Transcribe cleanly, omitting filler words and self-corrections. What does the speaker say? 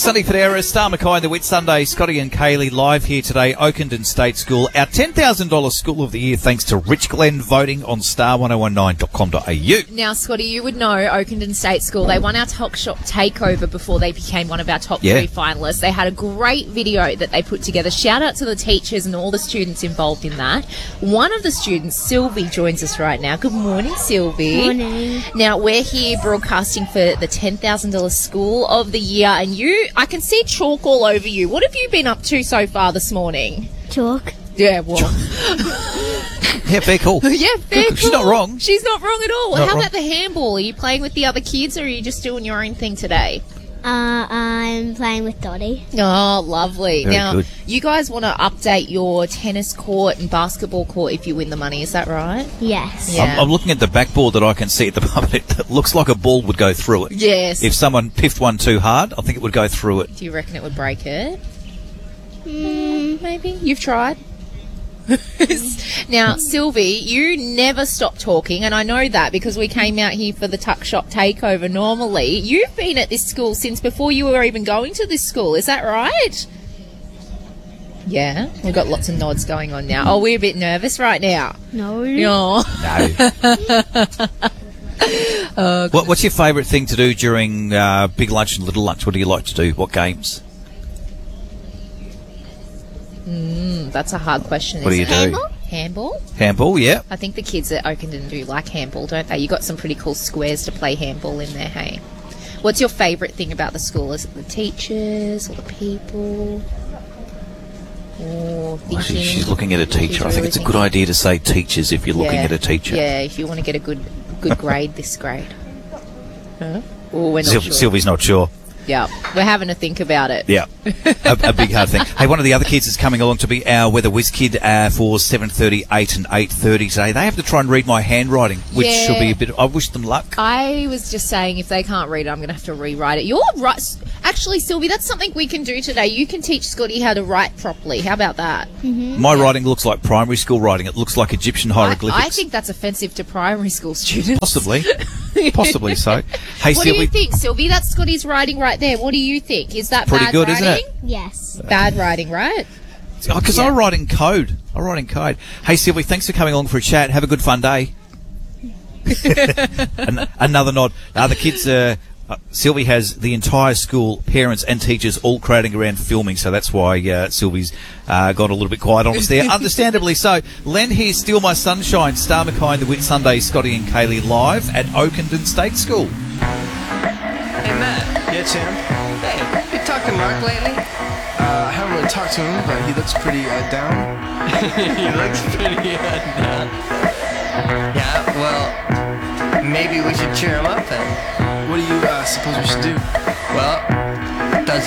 Sunny Federa, Star Mackay, the Whit Sunday. Scotty and Kaylee live here today, Oakenden State School. Our $10,000 School of the Year thanks to Rich Glenn voting on star1019.com.au. Now, Scotty, you would know Oakenden State School. They won our Talk Shop Takeover before they became one of our top 3 finalists. They had a great video that they put together. Shout out to the teachers and all the students involved in that. One of the students, Sylvie, joins us right now. Good morning, Sylvie. Morning. Now, we're here broadcasting for the $10,000 School of the Year, and I can see chalk all over you. What have you been up to so far this morning? Chalk. Yeah, well. Yeah, very cool. Yeah, very cool. She's not wrong. She's not wrong at all. Not How wrong. about the handball? Are you playing with the other kids, or are you just doing your own thing today? I'm playing with Dottie. Oh, lovely. Very now, good. you guys want to update your tennis court and basketball court if you win the money, is that right? Yes. Yeah. I'm looking at the backboard that I can see at the moment. It looks like a ball would go through it. Yes. If someone piffed one too hard, I think it would go through it. Do you reckon it would break it? Maybe. You've tried? Now, Sylvie, you never stop talking, and I know that because we came out here for the Tuck Shop Takeover normally. You've been at this school since before you were even going to this school, is that right? Yeah, we've got lots of nods going on now. Oh, we're a bit nervous right now. No. No. No. What's your favourite thing to do during big lunch and little lunch? What do you like to do? What games? That's a hard question. What do you isn't it? do? Handball? Handball, yeah. I think the kids at Oakenden do like handball, don't they? You got some pretty cool squares to play handball in there, hey? What's your favourite thing about the school? Is it the teachers or the people? Or Well, thinking? she's looking at a teacher. She's I think really it's a good thinking. idea to say teachers if you're looking at a teacher. Yeah, if you want to get a good grade this grade. Huh? Oh, we're not sure. Sylvie's not sure. Yeah, we're having to think about it. Yeah, a big hard thing. Hey, one of the other kids is coming along to be our Weather Whiz kid for 7:30, 8 and 8:30 today. They have to try and read my handwriting, which Yeah. should be a bit... I wish them luck. I was just saying, if they can't read it, I'm going to have to rewrite it. You're right. Actually, Sylvie, that's something we can do today. You can teach Scotty how to write properly. How about that? My writing looks like primary school writing. It looks like Egyptian hieroglyphics. I think that's offensive to primary school students. Possibly. Possibly so. Hey, What do Sylvie. you think, Sylvie? That's Scotty's writing right there. What do you think? Is that Pretty bad good, writing? isn't it? Yes. Bad writing, right? Because I write in code. Hey, Sylvie, thanks for coming along for a chat. Have a good fun day. Another nod. The kids... Sylvie has the entire school, parents and teachers all crowding around filming, so that's why Sylvie's got a little bit quiet on us there. Understandably so. Len here, Steal My Sunshine, Star Mackay, the Whit Sunday, Scotty and Kaylee live at Oakenden State School. Hey, Matt. Yeah, Tim. Hey, you talked to Mark lately? I haven't really talked to him, but he looks pretty down. He looks pretty down. Yeah, well, maybe we should cheer him up then. What do you suppose we should do? Well,